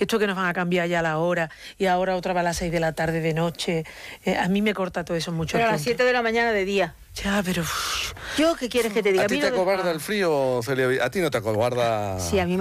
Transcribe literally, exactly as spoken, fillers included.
esto que nos van a cambiar ya la hora y ahora otra vez a las seis de la tarde de noche, eh, a mí me corta todo eso mucho. Pero a las siete de la mañana de día. Ya, pero... Uf. ¿Yo qué quieres que te diga? ¿A ti te acobarda el frío, Celia? ¿A ti no te acobarda...? Sí, a mí